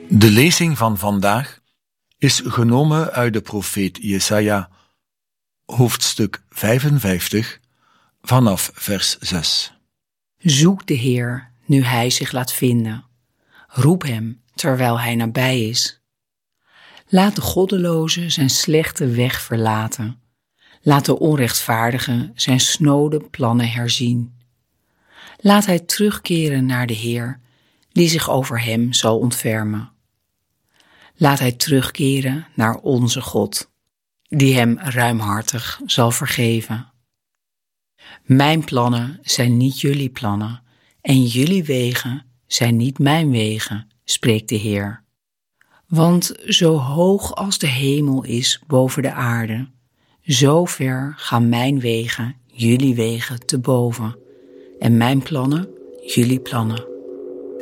De lezing van vandaag is genomen uit de profeet Jesaja, hoofdstuk 55, vanaf vers 6. Zoek de Heer, nu Hij zich laat vinden. Roep Hem, terwijl Hij nabij is. Laat de goddeloze zijn slechte weg verlaten. Laat de onrechtvaardige zijn snode plannen herzien. Laat hij terugkeren naar de Heer, die zich over hem zal ontfermen. Laat hij terugkeren naar onze God, die hem ruimhartig zal vergeven. Mijn plannen zijn niet jullie plannen, en jullie wegen zijn niet mijn wegen, spreekt de Heer. Want zo hoog als de hemel is boven de aarde, zo ver gaan mijn wegen jullie wegen te boven, en mijn plannen jullie plannen.